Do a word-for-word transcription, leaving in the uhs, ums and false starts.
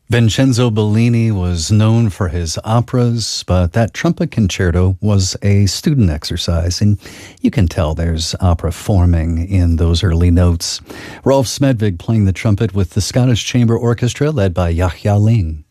Vincenzo Bellini was known for his operas, but that trumpet concerto was a student exercise, and you can tell there's opera forming in those early notes. Rolf Smedvig playing the trumpet with the Scottish Chamber Orchestra led by Yahya Ling.